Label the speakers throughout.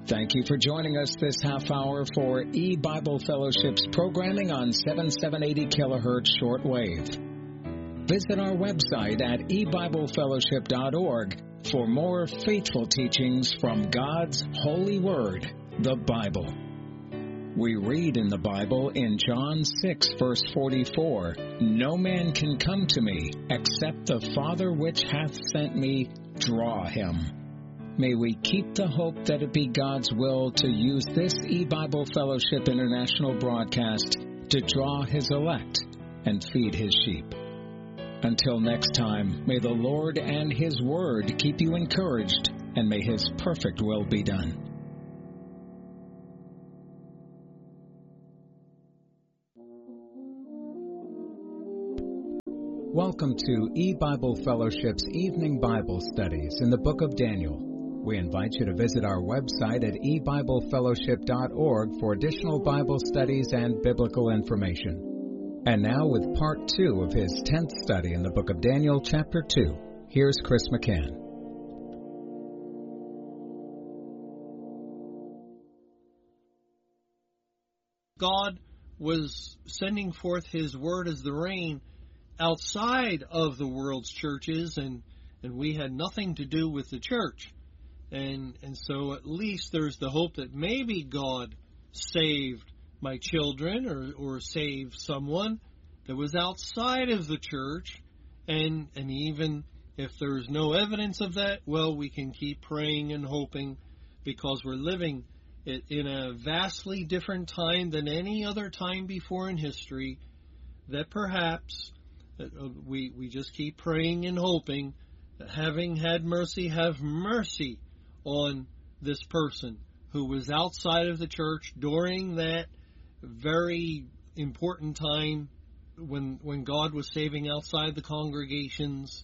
Speaker 1: Thank you for joining us this half hour for E-Bible Fellowship's programming on 7780 kilohertz shortwave. Visit our website at ebiblefellowship.org for more faithful teachings from God's holy word, the Bible. We read in the Bible in John 6, verse 44, "No man can come to me except the Father which hath sent me draw him." May we keep the hope that it be God's will to use this E-Bible Fellowship International broadcast to draw His elect and feed His sheep. Until next time, may the Lord and His Word keep you encouraged, and may His perfect will be done. Welcome to E-Bible Fellowship's Evening Bible Studies in the Book of Daniel. We invite you to visit our website at ebiblefellowship.org for additional Bible studies and biblical information. And now with part 2 of his 10th study in the book of Daniel, chapter 2, here's Chris McCann.
Speaker 2: God was sending forth His word as the rain outside of the world's churches, and we had nothing to do with the church. And so at least there's the hope that maybe God saved my children or saved someone that was outside of the church. And even if there's no evidence of that, well, we can keep praying and hoping, because we're living in a vastly different time than any other time before in history, that perhaps we just keep praying and hoping that, having had mercy, have mercy on this person who was outside of the church during that very important time when God was saving outside the congregations,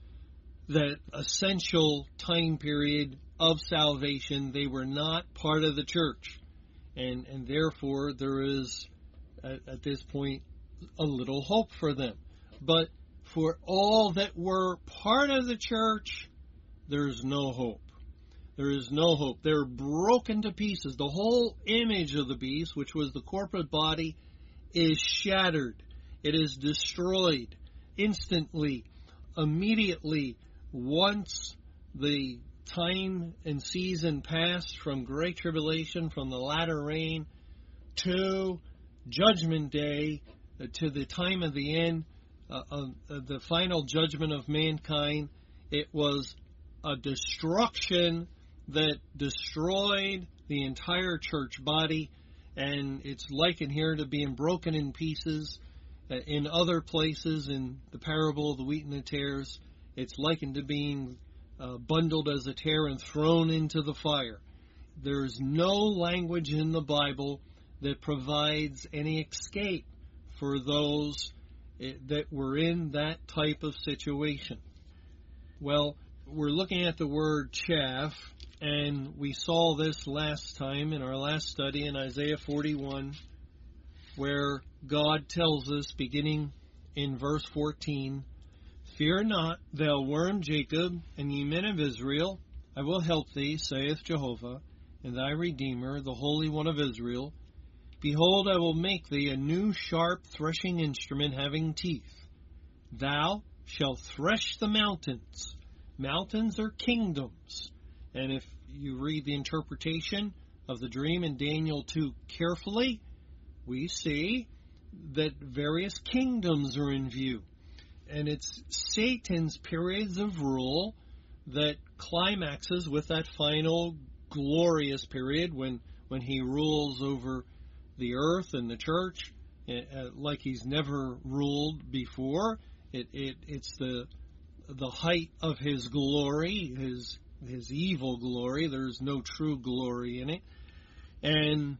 Speaker 2: that essential time period of salvation. They were not part of the church, and therefore there is at this point a little hope for them. But for all that were part of the church, there's no hope. There is no hope. They're broken to pieces. The whole image of the beast, which was the corporate body, is shattered. It is destroyed instantly, immediately, once the time and season passed from great tribulation, from the latter rain, to Judgment Day, to the time of the end, the final judgment of mankind. It was a destruction that destroyed the entire church body, and it's likened here to being broken in pieces. In other places, in the parable of the wheat and the tares, it's likened to being bundled as a tare and thrown into the fire. There's no language in the Bible that provides any escape for those that were in that type of situation. Well, we're looking at the word chaff, and we saw this last time in our last study in Isaiah 41, where God tells us, beginning in verse 14, "Fear not, thou worm Jacob, and ye men of Israel, I will help thee, saith Jehovah, and thy Redeemer, the Holy One of Israel. Behold, I will make thee a new sharp threshing instrument having teeth. Thou shalt thresh the mountains." Mountains are kingdoms. And if you read the interpretation of the dream in Daniel 2 carefully, we see that various kingdoms are in view. And it's Satan's periods of rule that climaxes with that final glorious period when he rules over the earth and the church like he's never ruled before. It's the height of his glory, his evil glory. There's no true glory in it. And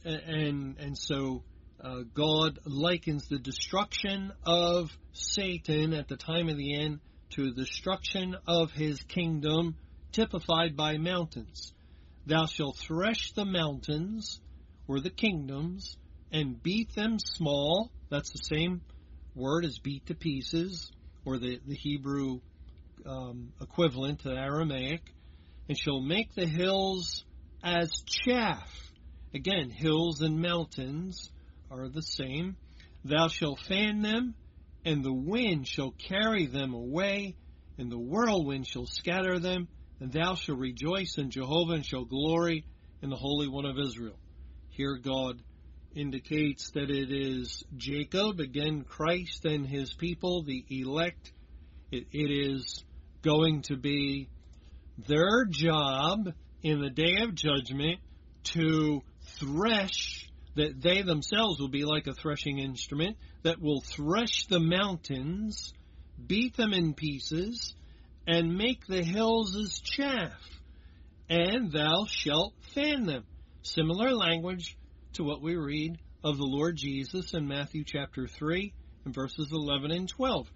Speaker 2: so God likens the destruction of Satan at the time of the end to the destruction of his kingdom, typified by mountains. Thou shalt thresh the mountains, or the kingdoms, and beat them small. That's the same word as beat to pieces, or the Hebrew equivalent to Aramaic. And shall make the hills as chaff. Again, hills and mountains are the same. Thou shalt fan them, and the wind shall carry them away, and the whirlwind shall scatter them, and thou shalt rejoice in Jehovah, and shall glory in the Holy One of Israel. Here God indicates that it is Jacob, again Christ and his people, the elect. It is going to be their job in the day of judgment to thresh, that they themselves will be like a threshing instrument that will thresh the mountains, beat them in pieces, and make the hills as chaff, and thou shalt fan them. Similar language to what we read of the Lord Jesus in Matthew chapter 3 and verses 11 and 12.